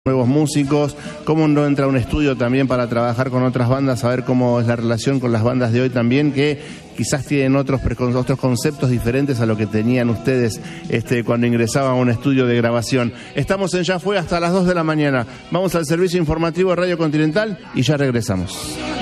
nuevos músicos, cómo uno entra a un estudio también para trabajar con otras bandas, a ver cómo es la relación con las bandas de hoy también, que quizás tienen otros conceptos diferentes a lo que tenían ustedes cuando ingresaban a un estudio de grabación. Estamos en Ya Fue hasta las 2 de la mañana. Vamos al servicio informativo de Radio Continental y ya regresamos.